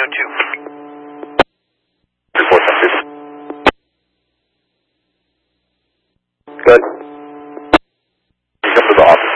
902. Report that. Good. Come to the office.